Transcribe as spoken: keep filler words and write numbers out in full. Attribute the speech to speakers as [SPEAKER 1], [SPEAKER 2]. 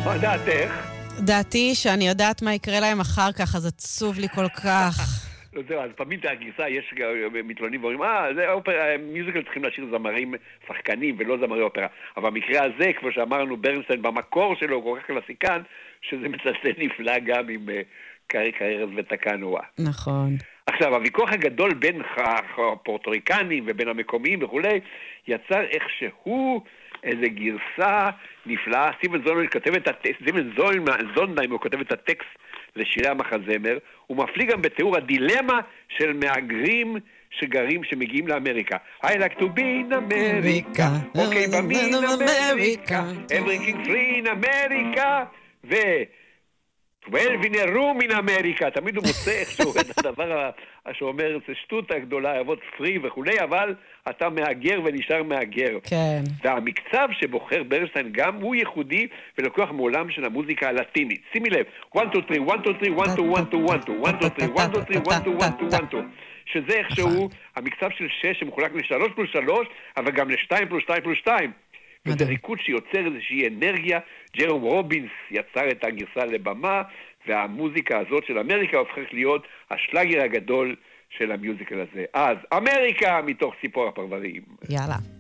[SPEAKER 1] מה דעתך?
[SPEAKER 2] דעתי שאני יודעת מה יקרה להם אחר כך, אז עצוב לי כל כך.
[SPEAKER 1] זהו, אז פעמים את הגרסה, יש מתלוננים ואומרים, אה, זה אופרה, מיוזיקל צריכים להשאיר זמרים שחקנים ולא זמרי אופרה. אבל במקרה הזה, כמו שאמרנו, ברנסטיין במקור שלו, כל כך קלאסיקן, שזה מצלצל נפלא גם עם קריירס ותקנואה.
[SPEAKER 2] נכון.
[SPEAKER 1] עכשיו, הוויכוח הגדול בין הפורטוריקנים ובין המקומיים וכולי, יצר איכשהו איזו גרסה נפלאה. סטיבן זונדהיים כותב את הטקסט, סטיבן זונדהיים הוא כותב את הטקסט לשירי המחזמר, הוא מפליא גם בתיאור הדילמה של מהגרים שגרים, שמגיעים לאמריקה. I like to be in America, okay, but me in America, everything free in America, ו... well, in a room in America, תמיד הוא מוצא איכשהו את הדבר שאומר, זה שטות הגדולה, אבות פרי וכולי, אבל אתה מאגר ונשאר מאגר.
[SPEAKER 2] כן.
[SPEAKER 1] והמקצב שבוחר ברנסטיין גם הוא ייחודי ולוקח מעולם של המוזיקה הלטינית. שימי לב, one, two, three, one, two, three, one, two, one, two, one, two, one, two, three, one, two, three, one, two, one, two, one, two, שזה איכשהו המקצב של שש שמחולק לשלוש פלוס שלוש, אבל גם לשתיים פלוס שתיים פלוס שתיים. וזה ריקוד שיוצר איזושהי אנרגיה. ג'רום רובינס יצר את הגרסה לבמה, והמוזיקה הזאת של אמריקה הופכת להיות השלאגר הגדול של המיוזיקל הזה. אז אמריקה מתוך ציפור הפרברים.
[SPEAKER 2] יאללה.